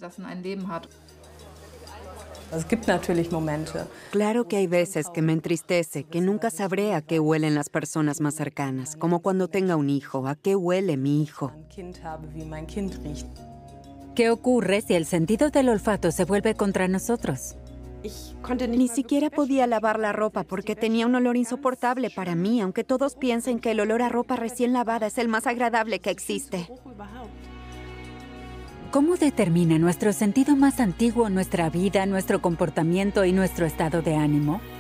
Claro que hay veces que me entristece, que nunca sabré a qué huelen las personas más cercanas, como cuando tenga un hijo, a qué huele mi hijo. ¿Qué ocurre si el sentido del olfato se vuelve contra nosotros? Ni siquiera podía lavar la ropa porque tenía un olor insoportable para mí, aunque todos piensen que el olor a ropa recién lavada es el más agradable que existe. ¿Cómo determina nuestro sentido más antiguo nuestra vida, nuestro comportamiento y nuestro estado de ánimo?